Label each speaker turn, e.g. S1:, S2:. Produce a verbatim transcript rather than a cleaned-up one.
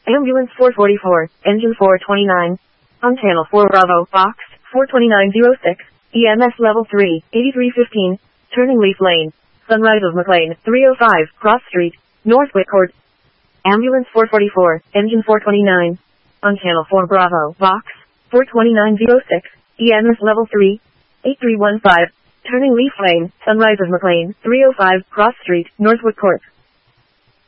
S1: Ambulance four forty-four, engine four twenty-nine. On channel four Bravo, box, four twenty-nine oh six, E M S level three, eighty-three fifteen, turning Leaf Lane. Sunrise of McLean, three oh five, Cross Street, North Whitcourt. Ambulance four forty-four, engine four twenty-nine. On channel four Bravo, box, four twenty-nine oh six, E M S level three, eighty-three fifteen, turning Leaf Lane, Sunrise of McLean, three oh five, Cross Street, North Whitcourt.